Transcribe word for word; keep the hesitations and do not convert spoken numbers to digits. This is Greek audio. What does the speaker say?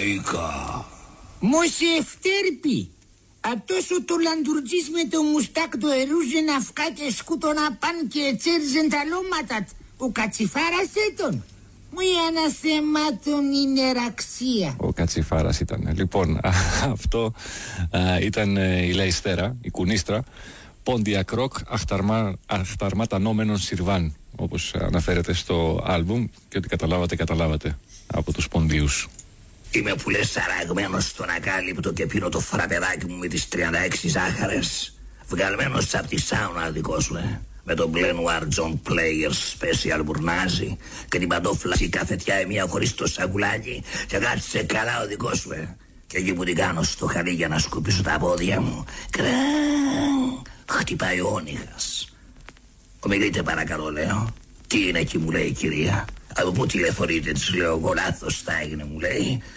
καήκα. Μου σε ευτέρπη. Αυτός ο το λαντουρτζής με το μουστάκ το ερούζε να φκά και σκούτονα παν και τσέριζεν τα λώματα. Ο Κατσιφάρας ήταν. Μου η αναθεμάτων είναι ραξία. Ο Κατσιφάρας ήταν. Λοιπόν, αυτό α, ήταν η Λαϊστέρα, η κουνίστρα. Πόντια Κροκ, αχταρμά, αχταρμάτανόμενον Σιρβάν, όπως αναφέρεται στο άλμπουμ, και ότι καταλάβατε, καταλάβατε από τους Ποντίους. Είμαι που λες σαραγμένος στον ακάλυπτο και πίνω το φραπεδάκι μου με τις τριάντα έξι ζάχαρες. Βγαλμένος απ' τη σάουνα δικό σου, ε. Με τον μπλε νουάρ John Players Special μπουρνάζι και την παντόφλα καφετιά εμία χωρίς το σακουλάκι. Και κάτσε καλά ο δικός σου, ε. Και εκεί που την κάνω στο χαλί για να σκουπίσω τα πόδια μου, κραν, χτυπάει ο όνυχας. Ομιλείτε παρακαλώ, λέω. Τι είναι εκεί, μου λέει η κυρία. Από πού τηλεφωνείτε, της λέω, εγώ λάθος θα έγινε, μου λέει.